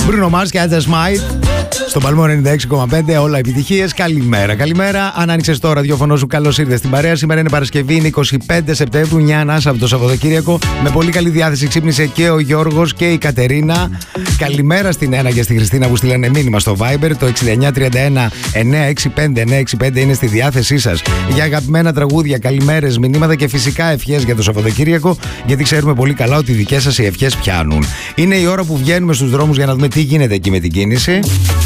Bruno Mars και I Just Might. Στον Παλμό 96,5, όλα επιτυχίες. Καλημέρα, καλημέρα. Αν άνοιξες το ραδιόφωνο σου, καλώς ήρθες στην παρέα. Σήμερα είναι Παρασκευή, είναι 25 Σεπτέμβρου, μια ανάσα από το Σαββατοκύριακο. Με πολύ καλή διάθεση ξύπνησε και ο Γιώργος και η Κατερίνα. Καλημέρα στην Ένα και στη Χριστίνα που στείλανε μήνυμα στο Viber. Το 6931 965 965 είναι στη διάθεσή σας για αγαπημένα τραγούδια, καλημέρες, μηνύματα και φυσικά ευχές για το Σαββατοκύριακο. Γιατί ξέρουμε πολύ καλά ότι οι δικές σας οι ευχές πιάνουν. Είναι η ώρα που βγαίνουμε στους δρόμους για να δούμε τι γίνεται εκεί με την κίνηση.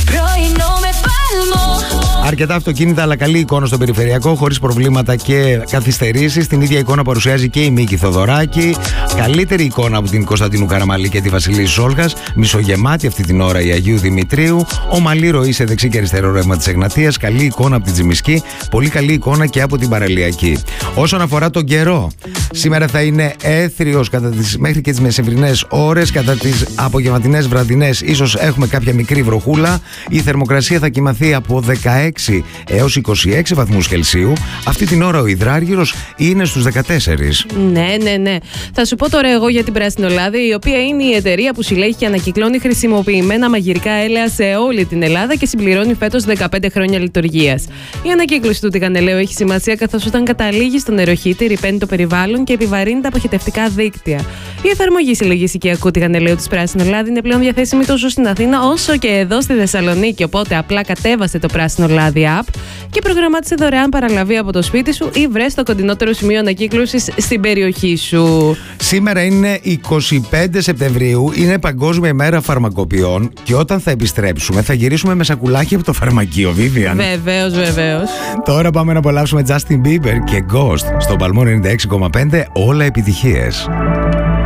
Αρκετά αυτοκίνητα, αλλά καλή εικόνα στο περιφερειακό, χωρίς προβλήματα και καθυστερήσεις. Την ίδια εικόνα παρουσιάζει και η Μίκη Θοδωράκη. Καλύτερη εικόνα από την Κωνσταντίνου Καραμαλή και τη Βασιλής Σόλγας. Μισογεμάτη αυτή την ώρα η Αγίου Δημητρίου. Ομαλή ροή σε δεξί και αριστερό ρεύμα της Εγνατίας. Καλή εικόνα από την Τζιμισκή. Πολύ καλή εικόνα και από την Παραλιακή. Όσον αφορά τον καιρό, σήμερα θα είναι έθριος μέχρι και τις μεσημβρινές ώρες. Κατά τις απογευματινές βραδινές, ίσως έχουμε κάποια μικρή βροχούλα. Η θερμοκρασία θα κυμανθεί από 16 έως 26 βαθμούς Κελσίου. Αυτή την ώρα ο υδράργυρος είναι στους 14. Ναι. Θα σου πω τώρα εγώ για την Πράσινο Λάδι, η οποία είναι η εταιρεία που συλλέγει και ανακυκλώνει χρησιμοποιημένα μαγειρικά έλαια σε όλη την Ελλάδα και συμπληρώνει φέτος 15 χρόνια λειτουργίας. Η ανακύκλωση του τηγανελαίου έχει σημασία, καθώς όταν καταλήγει στο νεροχύτη ρυπαίνει το περιβάλλον και επιβαρύνει τα αποχετευτικά δίκτυα. Η εφαρμογή συλλογής οικιακού τηγανελαίου της Πράσινο Λάδι είναι πλέον διαθέσιμη τόσο στην Αθήνα όσο και εδώ στη Θεσσαλονίκη. Οπότε απλά κατέβασε το Πράσινο Λάδι app και προγραμμάτισε δωρεάν παραλαβή από το σπίτι σου ή βρες το κοντινότερο σημείο ανακύκλωσης στην περιοχή σου. Σήμερα είναι 25 Σεπτεμβρίου, είναι Παγκόσμια ημέρα φαρμακοποιών και όταν θα επιστρέψουμε θα γυρίσουμε με σακουλάκι από το φαρμακείο, Vivian. Βεβαίως. Τώρα πάμε να απολαύσουμε Justin Bieber και Ghost στο Παλμό 96,5, όλα επιτυχίες.